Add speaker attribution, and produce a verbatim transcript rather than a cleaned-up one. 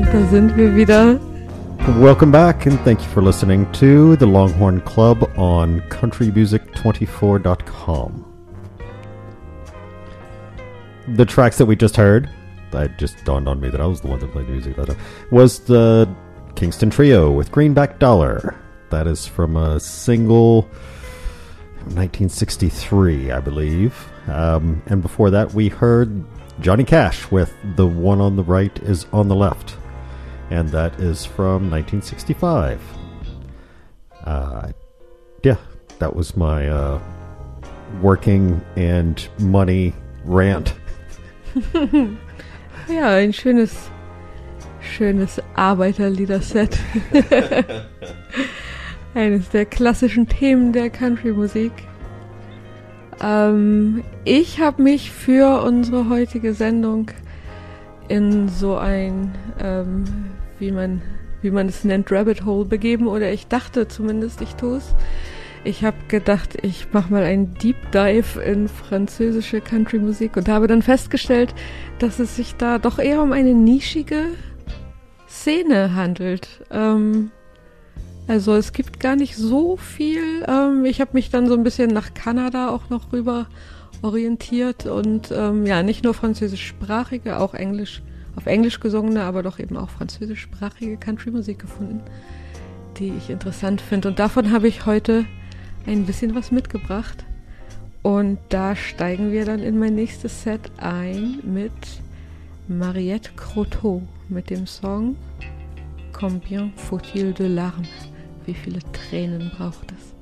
Speaker 1: Da sind wir wieder.
Speaker 2: Welcome back and thank you for listening to the Longhorn Club on country music twenty-four dot com. The tracks that we just heard, it just dawned on me that I was the one that played the music that was the Kingston Trio with Greenback Dollar. That is from a single nineteen sixty-three, I believe. Um, and before that, we heard Johnny Cash with The One on the Right is on the Left. And that is from nineteen sixty-five. Uh, yeah, that was my uh, working and money rant.
Speaker 1: Ja, ein schönes, schönes Arbeiterliederset. Eines der klassischen Themen der Country-Musik. Ähm, ich habe mich für unsere heutige Sendung in so ein, ähm, wie man, wie man es nennt, Rabbit Hole begeben, oder ich dachte zumindest, ich tue es. Ich habe gedacht, ich mache mal einen Deep Dive in französische Country-Musik und habe dann festgestellt, dass es sich da doch eher um eine nischige Szene handelt. Ähm, also es gibt gar nicht so viel. Ähm, ich habe mich dann so ein bisschen nach Kanada auch noch rüber orientiert und ähm, ja, nicht nur französischsprachige, auch Englisch, auf Englisch gesungene, aber doch eben auch französischsprachige Country-Musik gefunden, die ich interessant finde. Und davon habe ich heute ein bisschen was mitgebracht. Und da steigen wir dann in mein nächstes Set ein mit Mariette Croteau mit dem Song Combien faut-il de larmes? Wie viele Tränen braucht es?